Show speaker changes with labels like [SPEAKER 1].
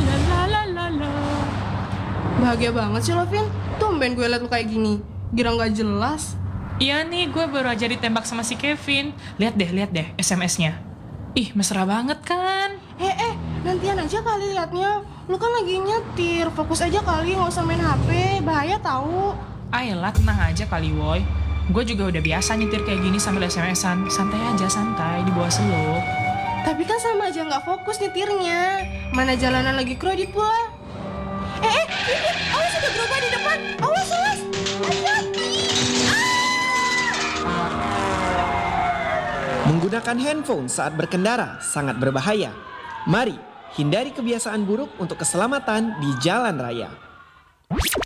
[SPEAKER 1] la la la la la.
[SPEAKER 2] Bahagia banget sih lo, Vin. Tumben gue liat lo kayak gini. Girang gak jelas.
[SPEAKER 1] Iya nih, gue baru aja ditembak sama si Kevin. Lihat deh SMS-nya. Ih, mesra banget kan?
[SPEAKER 2] Nantian aja kali liatnya. Lu kan lagi nyetir, fokus aja kali, gak usah main HP. Bahaya tahu.
[SPEAKER 1] Ayolah, tenang aja kali, Woy. Gue juga udah biasa nyetir kayak gini sambil SMS-an. Santai aja, santai, di bawah slow.
[SPEAKER 2] Tapi kan sama aja gak fokus nyetirnya. Mana jalanan lagi kredit pula. Vin, awas udah berubah di depan. Awas. Hati-hati.
[SPEAKER 3] Menggunakan handphone saat berkendara sangat berbahaya. Mari hindari kebiasaan buruk untuk keselamatan di jalan raya.